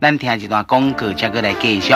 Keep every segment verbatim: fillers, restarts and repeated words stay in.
咱听一段广告，才过来继续。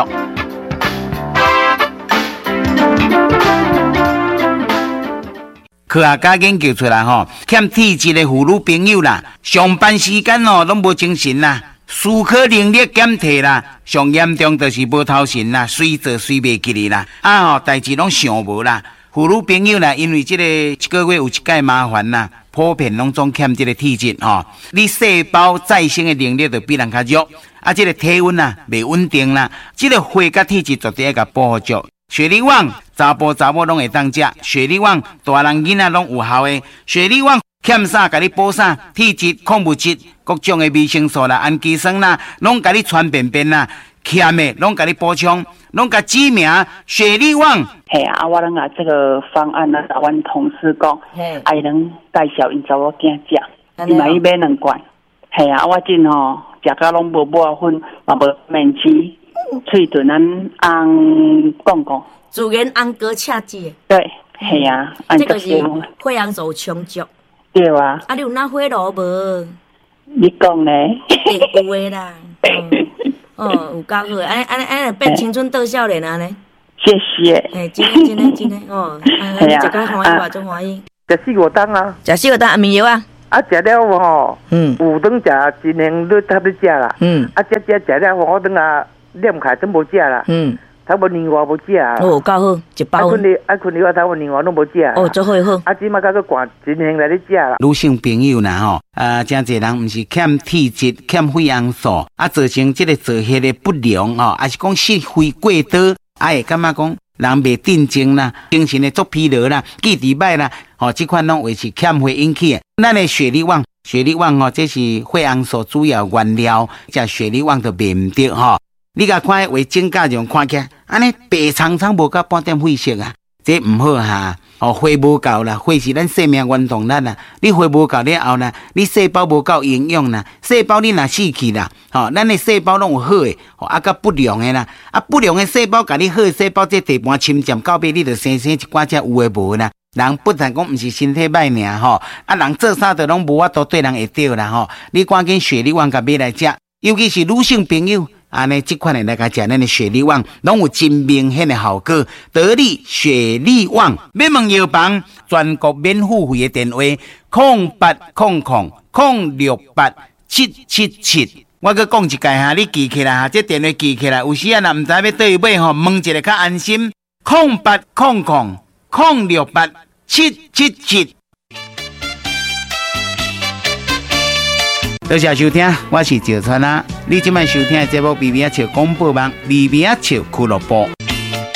科学家研究出来吼，欠体质的妇女朋友啦，上班时间哦拢无精神啦，思考能力减退啦，上严重就是无头神啦，随做随袂记哩啦，啊吼代志拢想无啦。妇女朋友啦，因为这个一个月有一届麻烦啦，普遍拢总欠这个体质吼，你细胞再生的能力就比人较弱，啊，这个体温啊袂稳定啦，这个血甲体质绝对要甲保护住。雪梨网查甫查某拢会当食，雪梨网大人囡仔拢有效的。雪梨网欠啥，甲你补啥，体质、矿物质、各种的维生素啦、氨基酸啦，拢甲你传便便啦，欠的拢甲你补充，拢甲指名雪梨网。 嘿啊，我拢啊这个方案啊，甲阮同事讲，啊，伊能介绍因查某囝食，伊嘛伊买两罐。嘿啊，我真吼食到拢无抹粉，嘛无面豉。喙唇安红讲讲， 自然红膏恰剂。 对，系啊， 这个是血红素充足。 对啊。啊， 你有哪火炉无？ 你讲咧？ 有诶啦。哦，有够好，安安安变青春到少年啊呢。 谢谢。 诶，真诶真诶真诶哦，你食甲欢喜，我真欢喜。 食四五档啊。 食四五档安眠药啊。 啊，食了吼，嗯，有顿食真行，你差不多食啦。嗯。啊，食食食了，我顿啊。念开真无食啦，嗯，差不多年外无食啊。 哦，够好，一包。啊， 困你啊困你我差不多年外拢无食。 哦，做好好。 啊，即马甲个寒真行来咧食啦。 女性朋友啦吼，啊，真侪人毋是欠体质、欠血红素，啊，造成即个造血的不良吼，还是讲失血过多，啊，会感觉讲人袂镇静啦，精神的足疲劳啦，记忆歹啦，吼，即款拢为是欠血引起的。咱的雪梨网，雪梨网吼，这是血红素主要原料，食雪梨网就袂唔对吼。你甲看为正价上看起来，安尼白苍苍无到半点血色啊，这唔好哈。哦，血无够啦，血是咱生命原动力啦。你血无够了后啦，你细胞无够营养啦，细胞你若死去啦，吼、哦，咱的细胞拢有好的，哦，啊，甲不良的啦，啊，不良的细胞甲你好的细胞这地盘侵占到尾，你就生生一寡只有诶无啦。人不但讲毋是身体歹尔吼，啊，人做啥都拢无法度对人会着啦吼。你赶紧雪梨丸甲买来食，尤其是女性朋友。安尼，即款的来甲食咱的雪梨网，拢有真明显的效果。得力雪梨网，免问药房，全国免付费的电话：空八空空空六八七七七。我佮讲一届哈，你记起来哈，这电话记起来，有时啊，若毋知要倒去买吼，问一下较安心。空八空空空六八七七七。多谢收听，我是赵川啊。你今晚收听的节目《微微笑广播网》，微微笑俱乐部。